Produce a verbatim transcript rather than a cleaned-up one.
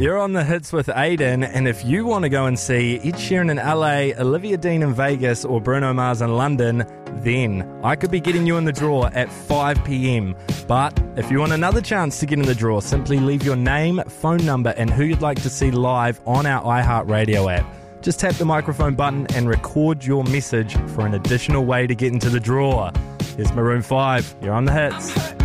You're on the hits with Aiden, and if you want to go and see Ed Sheeran in L A, Olivia Dean in Vegas, or Bruno Mars in London, then I could be getting you in the draw at five p.m. But if you want another chance to get in the draw, simply leave your name, phone number, and who you'd like to see live on our iHeartRadio app. Just tap the microphone button and record your message for an additional way to get into the draw. Here's Maroon five. You're on the hits.